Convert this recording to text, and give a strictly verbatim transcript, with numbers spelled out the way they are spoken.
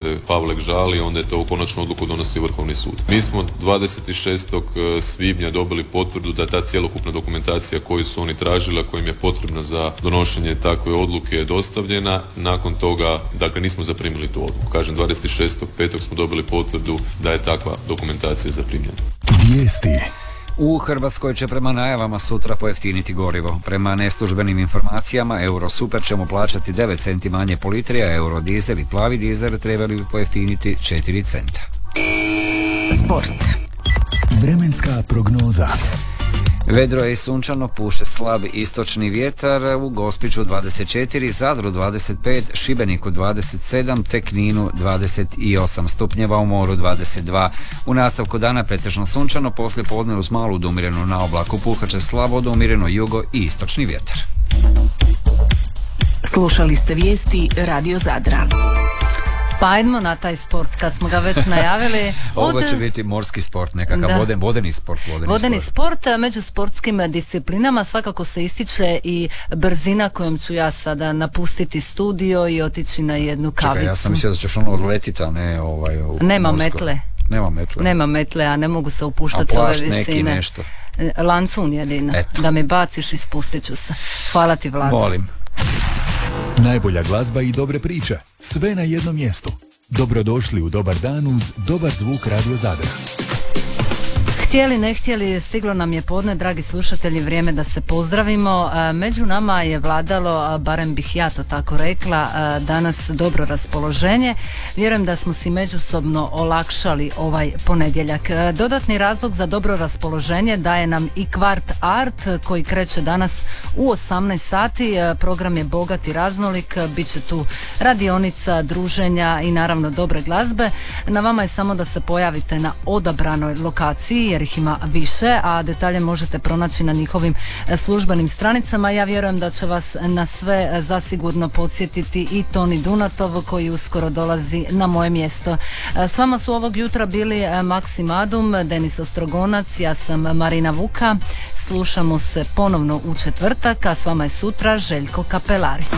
se Pavlek žali, onda je to u konačnu odluku donosi Vrhovni sud. Mi smo dvadeset šestog svibnja dobili potvrdu da ta cjelokupna dokumentacija koju su oni tražili, a kojim je potrebna za donošenje takve odluke je dostavljena. Nakon toga, dakle, nismo zaprimili tu odluku. Kažem, dvadeset šestog petog smo dobili potvrdu da je takva dokumentacija zaprimljena. Vijesti. U Hrvatskoj će prema najavama sutra pojeftiniti gorivo. Prema neslužbenim informacijama Euro Super ćemo plaćati devet centi manje po litri, a Euro Dizel i plavi dizel trebali bi pojeftiniti četiri centa. Sport. Vremenska prognoza. Vedro je i sunčano, puše slab istočni vjetar, u Gospiću dvadeset četiri, Zadru dvadeset pet, Šibeniku dvadeset sedam, te Kninu dvadeset osam stupnjeva, u moru dvadeset dva. U nastavku dana pretežno sunčano, poslije podne uz malu do umjerenu na oblaku puhat će slabo do umjereno jugo i istočni vjetar. Slušali ste vijesti Radio Zadra. Pa ajdemo na taj sport, kad smo ga već najavili. Ovo od... će biti morski sport, nekakav voden, vodeni sport. Vodeni, vodeni sport. sport. Među sportskim disciplinama svakako se ističe i brzina kojom ću ja sada napustiti studio i otići na jednu kavicu. Čekaj, ja sam mislio da ćeš ono odletiti, a ne ovaj... U Nema morsko. metle. Nema metle. Nema metle, a ne mogu se upuštati s ove visine. Neki nešto. Lancun jedino. Eto. Da mi baciš i spustit ću se. Hvala ti, Vlado. Molim. Najbolja glazba i dobre priče. Sve na jednom mjestu. Dobrodošli u Dobar dan uz Dobar zvuk Radio Zadra. Htjeli, ne htjeli, stiglo nam je podne, dragi slušatelji, vrijeme da se pozdravimo. Među nama je vladalo, barem bih ja to tako rekla, danas dobro raspoloženje. Vjerujem da smo si međusobno olakšali ovaj ponedjeljak. Dodatni razlog za dobro raspoloženje daje nam i Kvart Art koji kreće danas u osamnaest sati. Program je bogat i raznolik, bit će tu radionica, druženja i naravno dobre glazbe. Na vama je samo da se pojavite na odabranoj lokaciji jer ih ima više, a detalje možete pronaći na njihovim službenim stranicama. Ja vjerujem da će vas na sve zasigurno podsjetiti i Toni Dunatov koji uskoro dolazi na moje mjesto. S vama su ovog jutra bili Maksim Adum, Denis Ostrogonac, ja sam Marina Vuka. Slušamo se ponovno u četvrtak, a s vama je sutra Željko Kapelari.